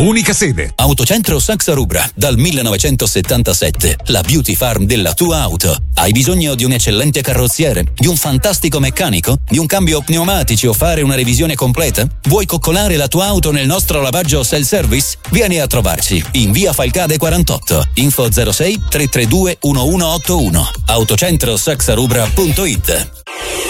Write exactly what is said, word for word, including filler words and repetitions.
Unica sede. Autocentro Saxa Rubra, dal millenovecentosettantasette, la beauty farm della tua auto. Hai bisogno di un eccellente carrozziere, di un fantastico meccanico, di un cambio pneumatici o fare una revisione completa? Vuoi coccolare la tua auto nel nostro lavaggio self-service? Vieni a trovarci in via Falcade quarantotto. Info zero sei tre tre due uno uno otto uno. autocentro saxa rubra punto it.